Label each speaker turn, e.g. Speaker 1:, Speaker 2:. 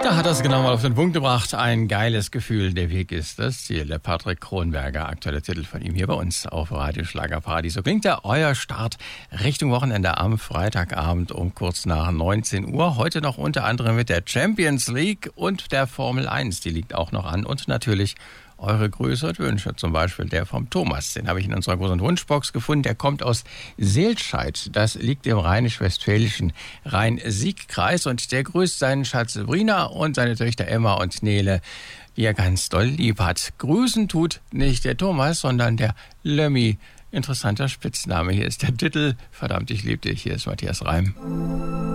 Speaker 1: Da hat er es genau mal auf den Punkt gebracht. Ein geiles Gefühl. Der Weg ist das Ziel. Der Patrick Kronberger, aktueller Titel von ihm hier bei uns auf Radio Schlagerparty. So klingt der euer Start Richtung Wochenende am Freitagabend um kurz nach 19 Uhr. Heute noch unter anderem mit der Champions League und der Formel 1. Die liegt auch noch an. Und natürlich eure Grüße und Wünsche, zum Beispiel der vom Thomas. Den habe ich in unserer großen Wunschbox gefunden. Der kommt aus Seltscheid. Das liegt im rheinisch-westfälischen Rhein-Sieg-Kreis. Und der grüßt seinen Schatz Sabrina und seine Töchter Emma und Nele, die er ganz doll lieb hat. Grüßen tut nicht der Thomas, sondern der Lömmi. Interessanter Spitzname. Hier ist der Titel. Verdammt, ich lieb dich. Hier ist Matthias Reim.